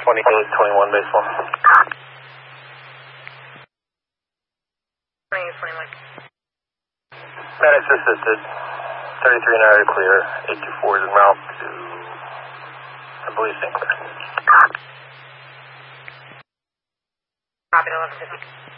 2821 baseball. 2821. Medics assisted. 33 now to clear. 824 is en route to, I believe, St. Clair. Copy, 1150.